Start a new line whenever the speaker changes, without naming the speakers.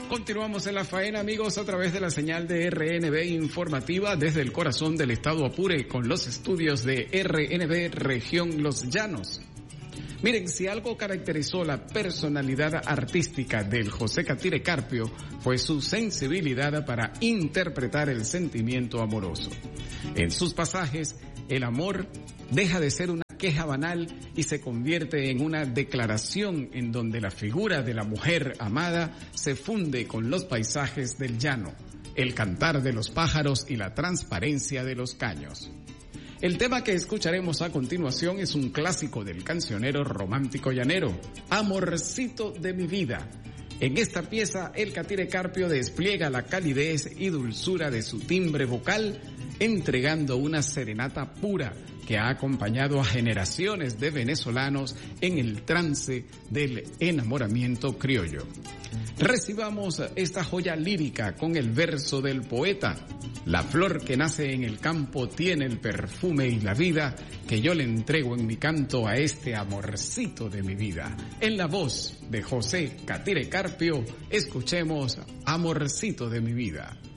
Continuamos en la faena, amigos, a través de la señal de RNB informativa desde el corazón del estado Apure con los estudios de RNB Región Los Llanos. Miren, si algo caracterizó la personalidad artística del José Catire Carpio fue su sensibilidad para interpretar el sentimiento amoroso. En sus pasajes, el amor deja de ser una queja banal y se convierte en una declaración en donde la figura de la mujer amada se funde con los paisajes del llano, el cantar de los pájaros y la transparencia de los caños. El tema que escucharemos a continuación es un clásico del cancionero romántico llanero, Amorcito de mi vida. En esta pieza, el Catire Carpio despliega la calidez y dulzura de su timbre vocal, entregando una serenata pura que ha acompañado a generaciones de venezolanos en el trance del enamoramiento criollo. Recibamos esta joya lírica con el verso del poeta. La flor que nace en el campo tiene el perfume y la vida que yo le entrego en mi canto a este amorcito de mi vida. En la voz de José Catire Carpio, escuchemos Amorcito de mi vida.